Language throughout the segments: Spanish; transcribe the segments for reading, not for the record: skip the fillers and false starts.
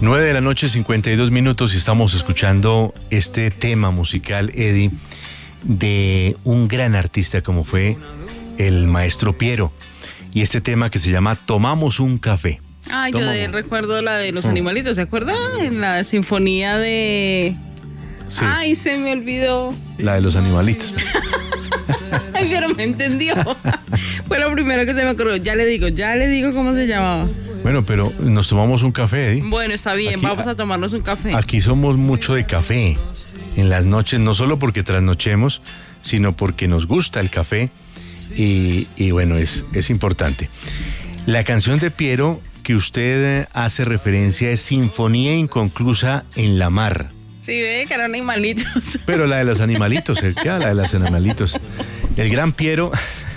9:52 p.m. y estamos escuchando este tema musical, Eddie, de un gran artista como fue el maestro Piero. Y este tema que se llama Tomamos un café. Ay, yo recuerdo la de los animalitos, ¿se acuerda? En la sinfonía de... Sí. Ay, se me olvidó. La de los animalitos. Ay, pero me entendió. Fue lo primero que se me ocurrió. Ya le digo cómo se llamaba. Bueno, pero nos tomamos un café, Eddie. Bueno, está bien, vamos a tomarnos un café. Aquí somos mucho de café. En las noches, no solo porque trasnochemos, sino porque nos gusta el café. Y bueno, es importante. La canción de Piero que usted hace referencia es Sinfonía Inconclusa en la Mar. Sí, ve que eran animalitos. Pero la de los animalitos, la de los animalitos. El gran Piero,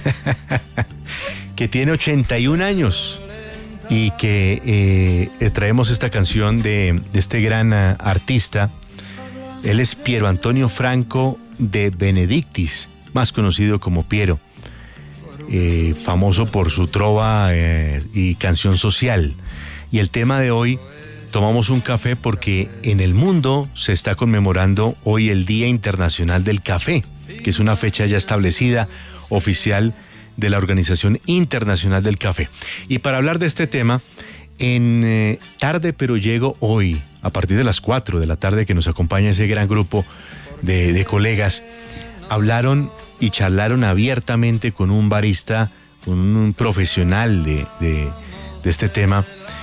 que tiene 81 años y que traemos esta canción de este gran artista. Él es Piero Antonio Franco de Benedictis, más conocido como Piero. Famoso por su trova y canción social. Y el tema de hoy, tomamos un café porque en el mundo se está conmemorando hoy el Día Internacional del Café, que es una fecha ya establecida, oficial, de la Organización Internacional del Café. Y para hablar de este tema, en Tarde Pero Llego hoy, a partir de las 4 de la tarde, que nos acompaña ese gran grupo de colegas, hablaron y charlaron abiertamente con un barista, con un profesional de este tema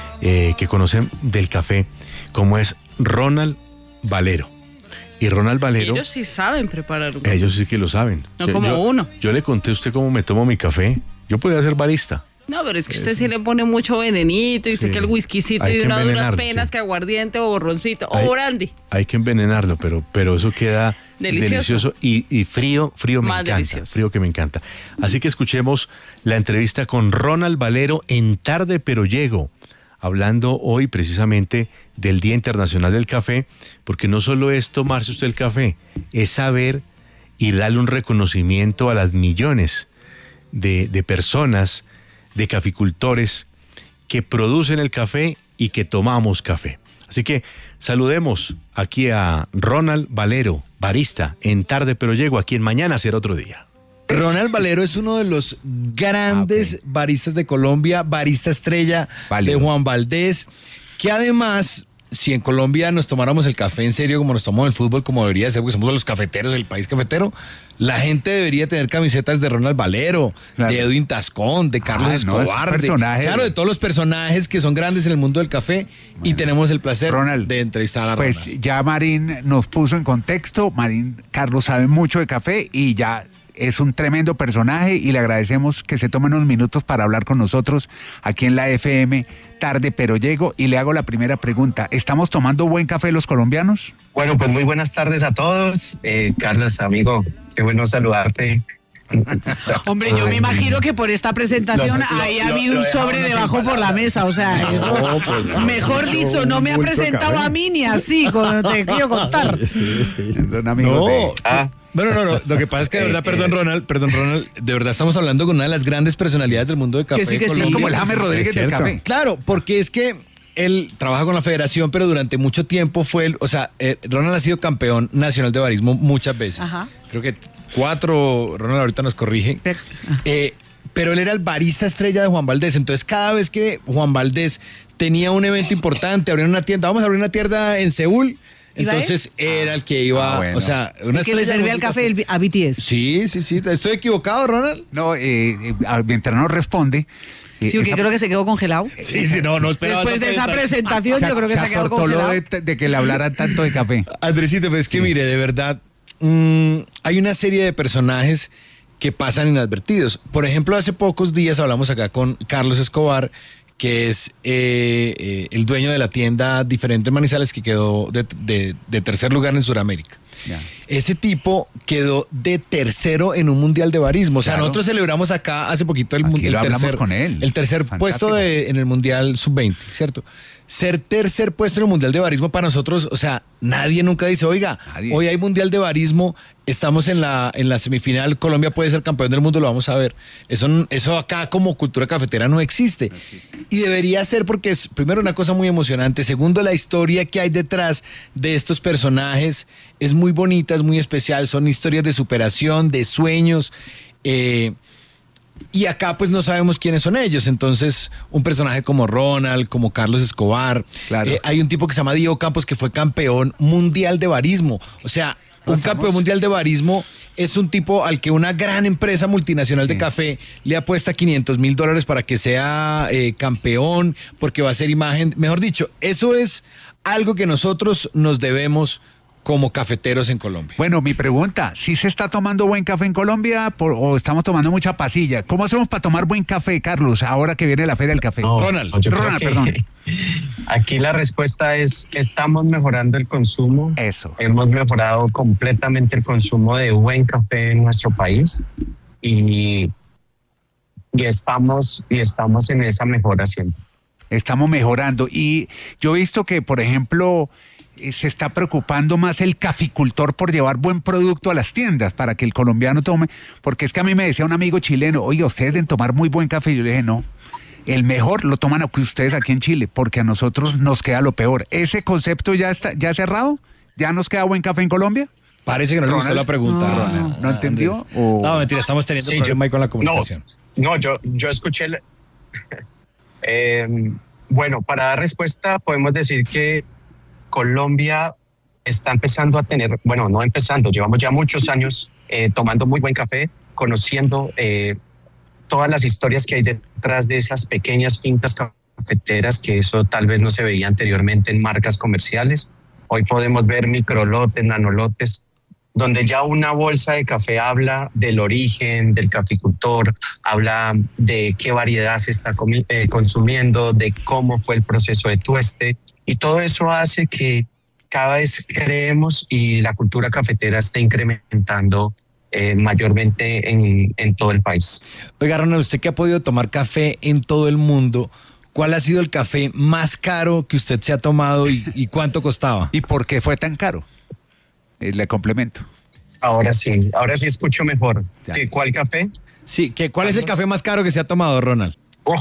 que conocen del café, como es Ronald Valero. Y Ronald Valero... Ellos sí saben preparar un café. Ellos sí que lo saben. No como uno. Yo le conté a usted cómo me tomo mi café. Yo podía ser barista. No, pero es que usted sí le pone mucho venenito y sí, sé que el whiskycito y unas duras penas, sí, que aguardiente o borroncito o brandy. Hay que envenenarlo, pero eso queda delicioso y frío me más encanta. Delicioso. Frío que me encanta. Así que escuchemos la entrevista con Ronald Valero en Tarde Pero Llego, hablando hoy precisamente del Día Internacional del Café, porque no solo es tomarse usted el café, es saber y darle un reconocimiento a las millones de personas, de caficultores que producen el café y que tomamos café. Así que saludemos aquí a Ronald Valero, barista en Tarde Pero Llego, aquí en Mañana Será Otro Día. Ronald Valero es uno de los grandes baristas de Colombia, barista estrella de Juan Valdez, que además, si en Colombia nos tomáramos el café en serio como nos tomamos el fútbol, como debería ser, porque somos los cafeteros del país cafetero, la gente debería tener camisetas de Ronald Valero, claro, de Edwin Tascón, de Carlos Escobar, de todos los personajes que son grandes en el mundo del café. Bueno, y tenemos el placer, Ronald, de entrevistar a Ronald. Pues ya Marín nos puso en contexto. Marín, Carlos sabe mucho de café y ya es un tremendo personaje y le agradecemos que se tome unos minutos para hablar con nosotros aquí en la FM Tarde Pero Llego, y le hago la primera pregunta. ¿Estamos tomando buen café los colombianos? Bueno, pues muy buenas tardes a todos. Carlos, amigo, qué bueno saludarte. Hombre, yo me imagino que por esta presentación ahí ha habido un sobre debajo por la mesa, o sea, eso, mejor dicho, no me ha presentado a mí ni así, cuando te quiero contar. No, lo que pasa es que de verdad, perdón Ronald, de verdad estamos hablando con una de las grandes personalidades del mundo del café. Que sí, es como el James Rodríguez del café. Claro, porque es que él trabaja con la federación, pero durante mucho tiempo Ronald ha sido campeón nacional de barismo muchas veces. Ajá. Creo que 4, Ronald ahorita nos corrige. Pero él era el barista estrella de Juan Valdez. Entonces, cada vez que Juan Valdez tenía un evento importante, abrieron una tienda, vamos a abrir una tienda en Seúl. Entonces era el que iba, bueno, o sea, el que le servía el café a BTS. Sí. ¿Estoy equivocado, Ronald? No, mientras no responde. Sí, porque creo que se quedó congelado. Sí, no esperaba. Después de esa presentación, yo creo que se quedó congelado. de que le hablaran tanto de café. Andresito, pues es que mire, de verdad, hay una serie de personajes que pasan inadvertidos. Por ejemplo, hace pocos días hablamos acá con Carlos Escobar, que es el dueño de la tienda Diferentes Manizales, que quedó de tercer lugar en Sudamérica. Ya. Ese tipo quedó de tercero en un mundial de barismo. O sea, Claro. nosotros celebramos acá hace poquito el Hablamos tercer, con él. el tercer Fantástico. puesto en el mundial sub-20, ¿cierto? Ser tercer puesto en el mundial de barismo para nosotros, o sea, nadie nunca dice, oiga, Nadie. hoy hay mundial de barismo, estamos en la semifinal, Colombia puede ser campeón del mundo, lo vamos a ver. Eso acá como cultura cafetera no existe. Y debería ser porque es, primero, una cosa muy emocionante, segundo, la historia que hay detrás de estos personajes es muy bonita, es muy especial, son historias de superación, de sueños, y acá pues no sabemos quiénes son ellos. Entonces un personaje como Ronald, como Carlos Escobar, Claro. hay un tipo que se llama Diego Campos que fue campeón mundial de barismo. O sea, un campeón mundial de barismo es un tipo al que una gran empresa multinacional de café le apuesta $500,000 para que sea campeón, porque va a ser imagen. Mejor dicho, eso es algo que nosotros nos debemos como cafeteros en Colombia. Bueno, mi pregunta, ¿sí se está tomando buen café en Colombia o estamos tomando mucha pasilla? ¿Cómo hacemos para tomar buen café, Carlos, ahora que viene la Feria del Café? Ronald. yo creo Ronald, que perdón. Aquí la respuesta es, estamos mejorando el consumo. Eso. Hemos mejorado completamente el consumo de buen café en nuestro país y estamos en esa mejora siempre. Estamos mejorando. Y yo he visto que, por ejemplo, se está preocupando más el caficultor por llevar buen producto a las tiendas para que el colombiano tome, porque es que a mí me decía un amigo chileno, oye, ustedes deben tomar muy buen café. Y yo le dije, no, el mejor lo toman ustedes aquí en Chile, porque a nosotros nos queda lo peor. ¿Ese concepto ya está cerrado? ¿Ya nos queda buen café en Colombia? Parece que no le gustó la pregunta, No. Ronald. ¿No entendió? Andrés. O- No, mentira, estamos teniendo Sí, problema ahí con la comunicación. No, yo escuché. Bueno, para dar respuesta, podemos decir que Colombia está empezando a tener, bueno, no empezando, llevamos ya muchos años tomando muy buen café, conociendo todas las historias que hay detrás de esas pequeñas fincas cafeteras, que eso tal vez no se veía anteriormente en marcas comerciales. Hoy podemos ver microlotes, nanolotes, donde ya una bolsa de café habla del origen del caficultor, habla de qué variedad se está consumiendo, de cómo fue el proceso de tueste, y todo eso hace que cada vez creemos y la cultura cafetera esté incrementando mayormente en todo el país. Oiga, Ronald, usted que ha podido tomar café en todo el mundo, ¿cuál ha sido el café más caro que usted se ha tomado y cuánto costaba? ¿Y por qué fue tan caro? Le complemento. Ahora sí escucho mejor. Ya. ¿Qué, cuál café? Sí, ¿cuál es el café más caro que se ha tomado, Ronald?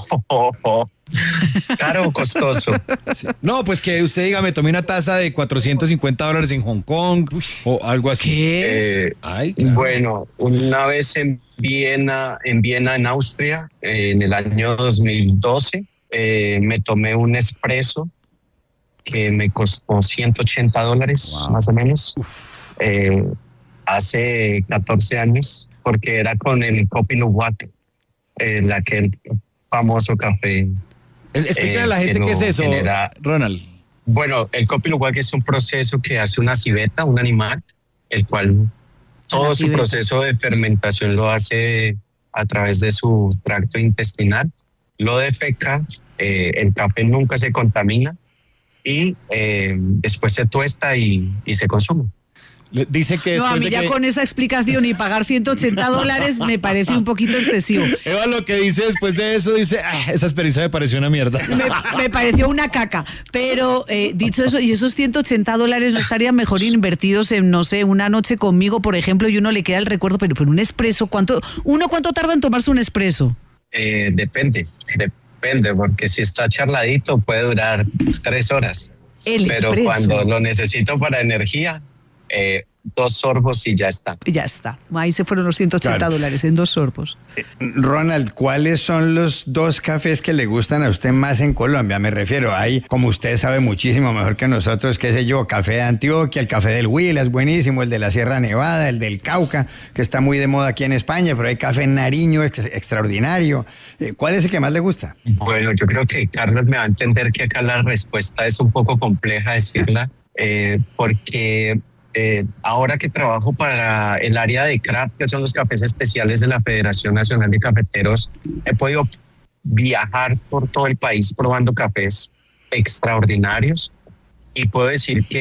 Caro o costoso. No, pues que usted diga, me tomé una taza de $450 en Hong Kong o algo así. ¿Qué? Ay, claro. Bueno, una vez en Viena, en Austria, en el año 2012, me tomé un espresso que me costó $180 más o menos. Hace 14 años, porque era con el Kopi Luwak, aquel famoso café. Explícale a la gente que qué es no eso, genera- Ronald. Bueno, el Kopi Luwak es un proceso que hace una civeta, un animal, el cual todo su civeta. proceso de fermentación lo hace a través de su tracto intestinal, lo defeca, el café nunca se contamina y después se tuesta y se consume. Dice que No, a después mí de ya que... con esa explicación y pagar $180 me parece un poquito excesivo. Eva lo que dice después de eso, dice, esa experiencia me pareció una mierda. Me pareció una caca. Pero dicho eso, ¿y esos $180 no estarían mejor invertidos en, no sé, una noche conmigo, por ejemplo, y uno le queda el recuerdo, pero un espresso, ¿cuánto tarda en tomarse un espresso? Depende, porque si está charladito puede durar 3 horas. El Pero espresso. cuando lo necesito para energía, 2 sorbos y ya está. Ya está. Ahí se fueron los $180 en 2 sorbos. Ronald, ¿cuáles son los 2 cafés que le gustan a usted más en Colombia? Me refiero, hay, como usted sabe muchísimo mejor que nosotros, qué sé yo, café de Antioquia, el café del Huila es buenísimo, el de la Sierra Nevada, el del Cauca, que está muy de moda aquí en España, pero hay café en Nariño extraordinario. ¿Cuál es el que más le gusta? Bueno, yo creo que Carlos me va a entender que acá la respuesta es un poco compleja decirla, porque ahora que trabajo para el área de craft, que son los cafés especiales de la Federación Nacional de Cafeteros, he podido viajar por todo el país probando cafés extraordinarios y puedo decir que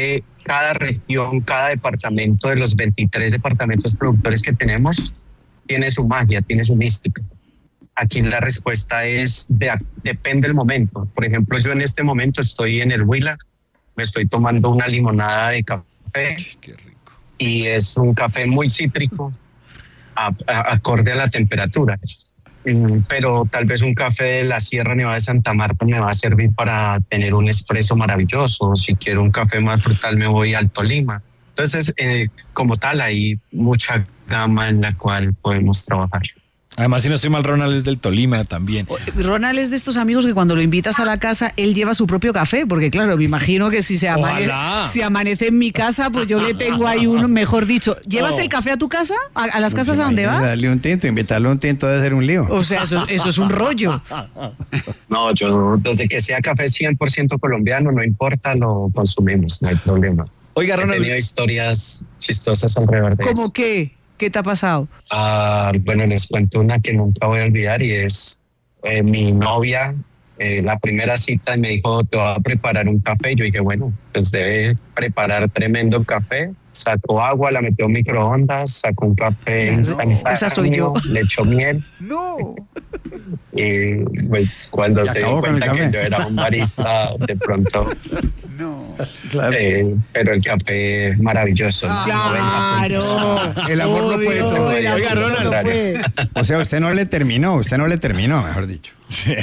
cada región, cada departamento de los 23 departamentos productores que tenemos tiene su magia, tiene su mística. Aquí la respuesta es, depende del momento. Por ejemplo, yo en este momento estoy en el Huila, me estoy tomando una limonada de café. Qué rico. Y es un café muy cítrico, acorde a la temperatura. Pero tal vez un café de la Sierra Nevada de Santa Marta me va a servir para tener un espresso maravilloso. Si quiero un café más frutal me voy al Tolima. Entonces, como tal, hay mucha gama en la cual podemos trabajar. Además, si no estoy mal, Ronald es del Tolima también. Ronald es de estos amigos que cuando lo invitas a la casa, él lleva su propio café, porque claro, me imagino que si amanece en mi casa, pues yo le tengo ahí uno, mejor dicho. ¿Llevas el café a tu casa? ¿A las casas a donde vas? Darle un tinto, invitarle un tinto debe ser un lío. O sea, eso es un rollo. No, yo desde que sea café 100% colombiano, no importa, lo consumimos, no hay problema. Oiga, Ronald. He tenido historias chistosas alrededor de eso. ¿Cómo qué? ¿Qué te ha pasado? Bueno, les cuento una que nunca voy a olvidar y es mi novia, la primera cita, me dijo, te voy a preparar un café. Yo dije, bueno, pues debe preparar tremendo café. Sacó agua, la metió en microondas, sacó un café instantáneo. Esa soy yo. Le echó miel. No. Y pues cuando se dio cuenta que yo era un barista, de pronto... No. Claro. Pero el café es maravilloso. Claro. El amor no puede todo. Oiga, Ronald. O sea, usted no le terminó, mejor dicho. Sí.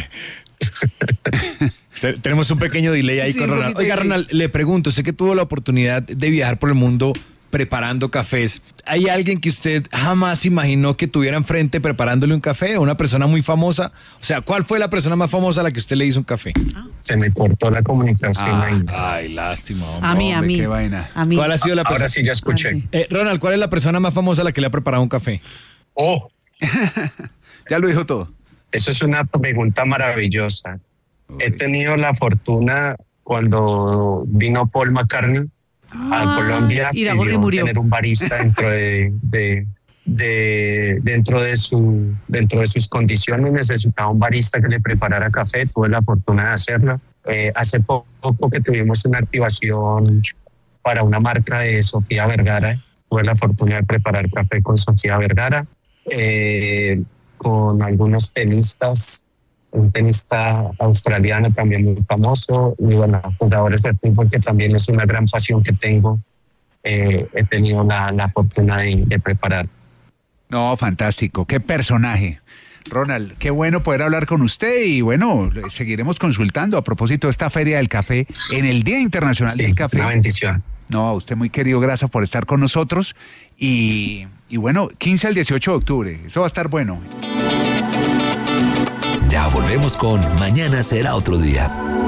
Tenemos un pequeño delay ahí con Ronald. Oiga, Ronald, le pregunto, sé que tuvo la oportunidad de viajar por el mundo preparando cafés. ¿Hay alguien que usted jamás imaginó que tuviera enfrente preparándole un café? ¿Una persona muy famosa? O sea, ¿cuál fue la persona más famosa a la que usted le hizo un café? Se me cortó la comunicación ahí. Ay, lástima, hombre. A mí. Qué vaina. A mí. ¿Cuál ha sido la persona? Ahora sí ya escuché. Ronald, ¿cuál es la persona más famosa a la que le ha preparado un café? Oh, Ya lo dijo todo. eso es una pregunta maravillosa. He tenido la fortuna cuando vino Paul McCartney a Colombia, y murió. tener un barista dentro dentro de sus condiciones. Necesitaba un barista que le preparara café. Tuve la fortuna de hacerlo. Hace poco que tuvimos una activación para una marca de Sofía Vergara. Tuve la fortuna de preparar café con Sofía Vergara, con algunos tenistas, un tenista australiano también muy famoso, y bueno, jugadores de fútbol, que también es una gran pasión que tengo. He tenido la fortuna de preparar. No, fantástico. Qué personaje. Ronald, qué bueno poder hablar con usted y bueno, seguiremos consultando a propósito de esta Feria del Café en el Día Internacional del Café. Una bendición. No, usted muy querido, gracias por estar con nosotros y bueno, 15 al 18 de octubre, eso va a estar bueno. Ya volvemos con Mañana será otro día.